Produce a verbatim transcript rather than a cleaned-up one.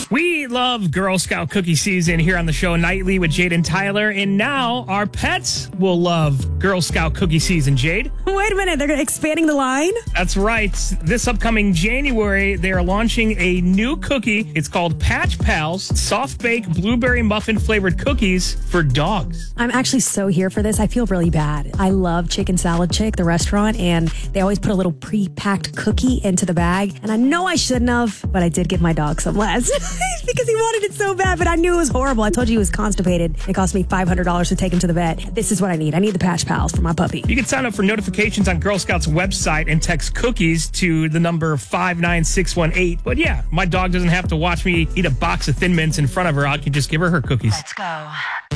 We love Girl Scout cookie season here on the show nightly with Jade and Tyler. And now our pets will love Girl Scout cookie season, Jade. Wait a minute, they're expanding the line? That's right. This upcoming January, they are launching a new cookie. It's called Patch Pals, soft baked blueberry muffin flavored cookies for dogs. I'm actually so here for this. I feel really bad. I love Chicken Salad Chick, the restaurant, and they always put a little pre-packed cookie into the bag. And I know I shouldn't have, but I did give my dog some last because he wanted it so bad, but I knew it was horrible. I told you he was constipated. It cost me five hundred dollars to take him to the vet. This is what I need. I need the Patch Pals for my puppy. You can sign up for notifications on Girl Scouts website and text cookies to the number five nine six one eight. But yeah, my dog doesn't have to watch me eat a box of Thin Mints in front of her. I can just give her her cookies. Let's go.